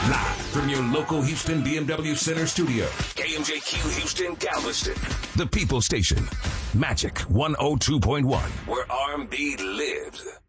Live from your local Houston BMW Center studio. KMJQ Houston, Galveston. The People Station. Magic 102.1, where R&B lives.